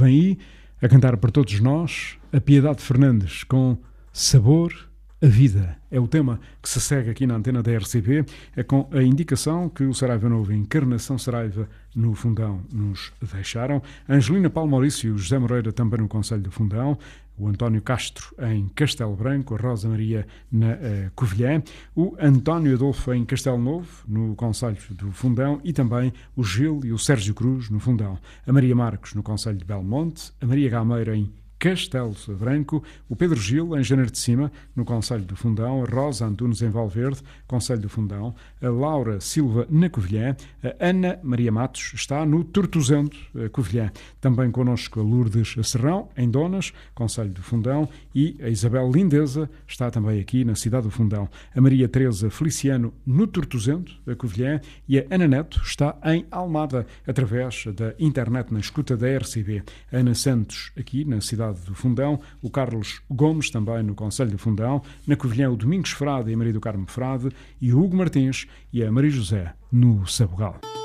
Vem aí, a cantar para todos nós, a Piedade Fernandes com Sabor a Vida. É o tema que se segue aqui na antena da RCP, é com a indicação que o Saraiva Novo e Encarnação Saraiva no Fundão nos deixaram. Angelina Paulo Maurício e o José Moreira também no Conselho do Fundão. O António Castro em Castelo Branco, a Rosa Maria na Covilhã, o António Adolfo em Castelo Novo, no Conselho do Fundão, e também o Gil e o Sérgio Cruz no Fundão. A Maria Marcos no Conselho de Belmonte, a Maria Gameira em Castelo Branco, o Pedro Gil em Janeiro de Cima, no Conselho do Fundão, a Rosa Antunes em Valverde, Conselho do Fundão, a Laura Silva na Covilhã, a Ana Maria Matos está no Tortuzento, Covilhã. Também connosco a Lourdes Serrão, em Donas, Conselho do Fundão, e a Isabel Lindeza está também aqui na cidade do Fundão. A Maria Teresa Feliciano no Tortuzento, a Covilhã, e a Ana Neto está em Almada, através da internet na escuta da RCB. A Ana Santos aqui na cidade do Fundão, o Carlos Gomes também no Conselho do Fundão, na Covilhã o Domingos Frade e a Maria do Carmo Frade, e o Hugo Martins e a Maria José no Sabugal.